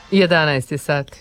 11 sati.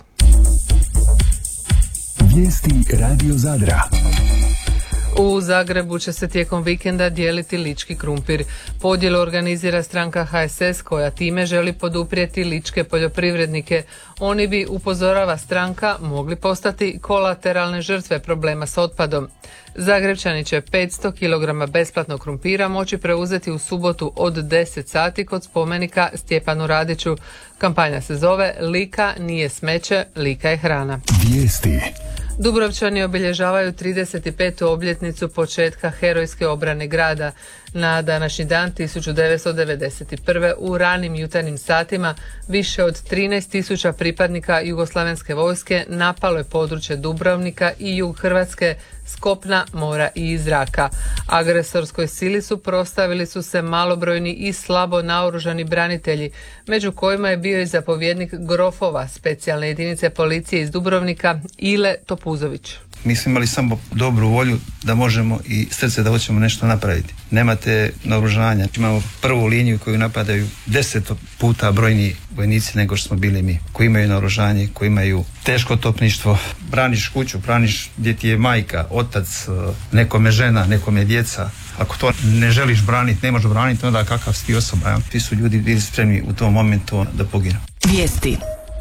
Vijesti Radio Zadra. U Zagrebu će se tijekom vikenda dijeliti lički krumpir. Podjelu organizira stranka HSS koja time želi poduprijeti ličke poljoprivrednike. Oni bi, upozorava stranka, mogli postati kolateralne žrtve problema s otpadom. Zagrebčani će 500 kg besplatnog krumpira moći preuzeti u subotu od 10 sati kod spomenika Stjepanu Radiću. Kampanja se zove Lika nije smeće, Lika je hrana. Vijesti. Dubrovčani obilježavaju 35. obljetnicu početka herojske obrane grada. Na današnji dan 1991. u ranim jutarnjim satima više od 13.000 pripadnika jugoslavenske vojske napalo je područje Dubrovnika i jug Hrvatske s kopna, mora i iz zraka. Agresorskoj sili suprotstavili su se malobrojni i slabo naoružani branitelji, među kojima je bio i zapovjednik Grofova, specijalne jedinice policije iz Dubrovnika, Ile Topuzović. Mi smo imali samo dobru volju da možemo i srce da hoćemo nešto napraviti. Nemate naoružanja. Imamo prvu liniju koju napadaju 10 puta brojniji vojnici nego što smo bili mi. Koji imaju naoružanje, koji imaju teško topništvo. Braniš kuću, braniš gdje ti je majka, otac, nekome žena, nekome djeca. Ako to ne želiš braniti, ne možeš braniti, onda kakav si ti osoba. Ja? Ti su ljudi bili spremni u tom momentu da poginu. Vijesti.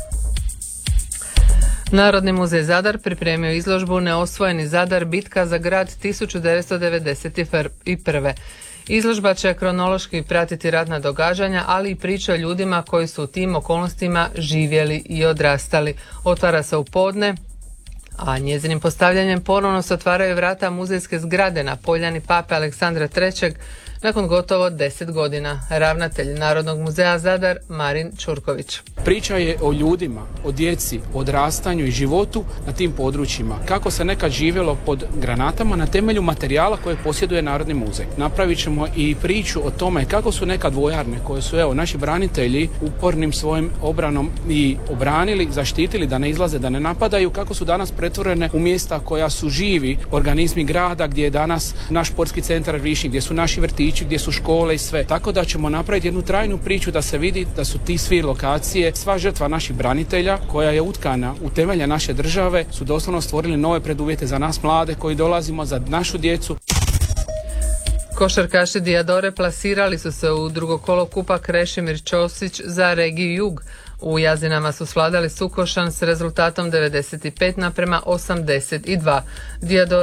Narodni muzej Zadar pripremio izložbu Neosvojeni Zadar, bitka za grad 1991. Izložba će kronološki pratiti ratna događanja, ali i priče o ljudima koji su u tim okolnostima živjeli i odrastali. Otvara se u podne, a njezinim postavljanjem ponovno se otvaraju vrata muzejske zgrade na Poljani Pape Aleksandra III. Nakon gotovo 10 godina. Ravnatelj Narodnog muzeja Zadar Marin Čurković. Priča je o ljudima, o djeci, o odrastanju i životu na tim područjima. Kako se nekad živjelo pod granatama na temelju materijala koje posjeduje Narodni muzej. Napravit ćemo i priču o tome kako su nekad vojarne koje su naši branitelji upornim svojim obranom i obranili, zaštitili da ne izlaze, da ne napadaju, kako su danas pretvorene u mjesta koja su živi organizmi grada, gdje je danas naš sportski centar Višnjik, gdje su naši vrtići, gdje su škole i sve. Tako da ćemo napraviti jednu trajnu priču da se vidi da su ti svi lokacije, sva žrtva naših branitelja koja je utkana u temelje naše države, su doslovno stvorili nove preduvjete za nas mlade koji dolazimo, za našu djecu. Košarkaši Diadore plasirali su se u drugo kolo kupa Krešimir Ćosić za regiju Jug. U Jazinama su svladali Sukošan s rezultatom 95:82. Diadore